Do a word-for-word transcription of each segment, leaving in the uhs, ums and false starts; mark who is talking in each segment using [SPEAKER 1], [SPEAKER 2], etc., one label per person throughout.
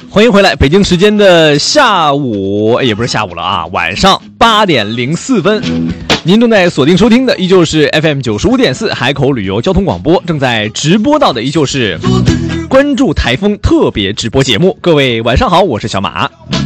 [SPEAKER 1] 欢迎回来，北京时间的下午，也不是下午了啊，晚上八点零四分，您正在锁定收听的依旧是 F M 九十五点四海口旅游交通广播，正在直播到的依旧是关注台风特别直播节目。各位晚上好，我是小马。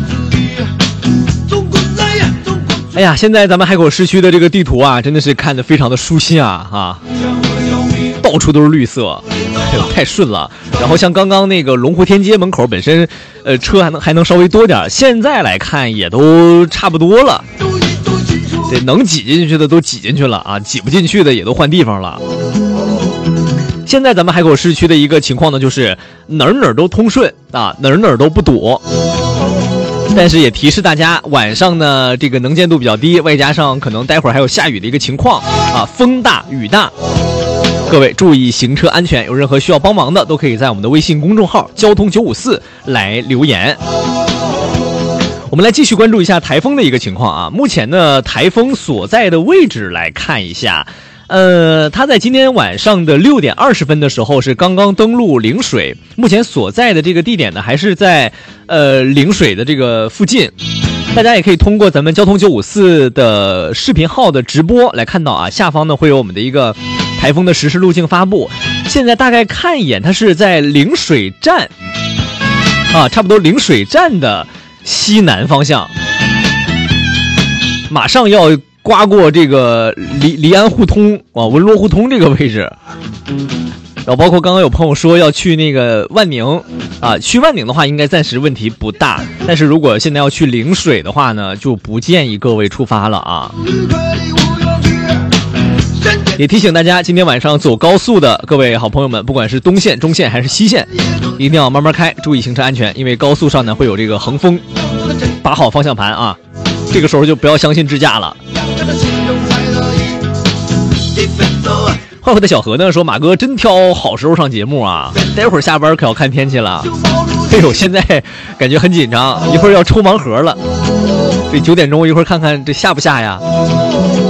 [SPEAKER 1] 哎呀，现在咱们海口市区的这个地图啊，真的是看得非常的舒心啊啊，到处都是绿色，哎呦太顺了。然后像刚刚那个龙湖天街门口本身呃车还能还能稍微多点，现在来看也都差不多了，这能挤进去的都挤进去了啊，挤不进去的也都换地方了。现在咱们海口市区的一个情况呢，就是哪儿哪儿都通顺啊，哪儿哪儿都不堵，但是也提示大家，晚上呢这个能见度比较低，外加上可能待会儿还有下雨的一个情况啊，风大雨大，各位注意行车安全。有任何需要帮忙的，都可以在我们的微信公众号交通九五四来留言。我们来继续关注一下台风的一个情况啊。目前呢，台风所在的位置来看一下，呃，它在今天晚上的六点二十分的时候是刚刚登陆陵水，目前所在的这个地点呢，还是在呃陵水的这个附近。大家也可以通过咱们交通九五四的视频号的直播来看到啊，下方呢会有我们的一个台风的实时路径发布。现在大概看一眼，它是在陵水站啊，差不多陵水站的西南方向，马上要刮过这个离离安胡同啊、文罗胡同这个位置。然后包括刚刚有朋友说要去那个万宁啊，去万宁的话应该暂时问题不大，但是如果现在要去陵水的话呢，就不建议各位出发了啊。也提醒大家，今天晚上走高速的各位好朋友们，不管是东线、中线还是西线，一定要慢慢开，注意行车安全，因为高速上呢会有这个横风，把好方向盘啊，这个时候就不要相信支架了。坏坏的小何呢说，马哥真挑好时候上节目啊，待会儿下班可要看天气了。哎呦，现在感觉很紧张，一会儿要抽盲盒了，这九点钟一会儿看看这下不下呀。